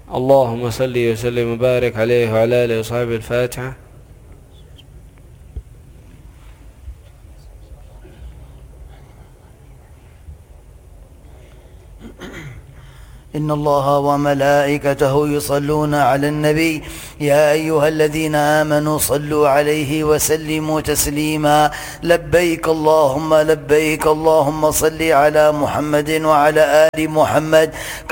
اللهم صل وسلم وبارك عليه وعلى آله وصحبه. الفاتحة. إن الله وملائكته يصلون على النبي يا أيها الذين آمنوا صلوا عليه وسلموا تسليما. لبيك اللهم لبيك اللهم صل على محمد وعلى آل محمد